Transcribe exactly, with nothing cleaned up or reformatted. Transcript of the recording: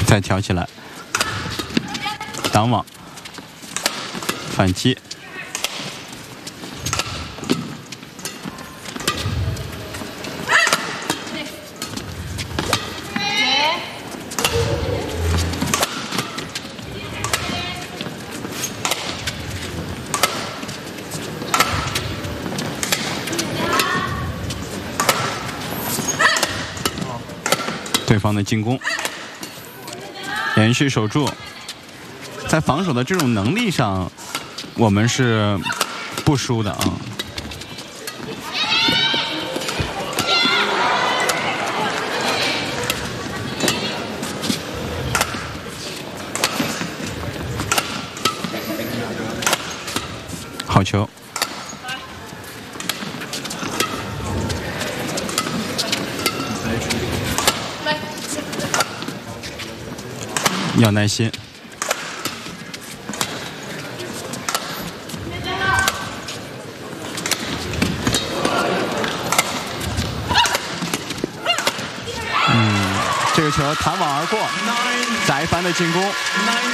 再挑起来，挡网，反击。 对方的进攻，连续守住，在防守的这种能力上，我们是不输的啊。好球！要耐心。嗯，这个球弹网而过，翟帆的进攻。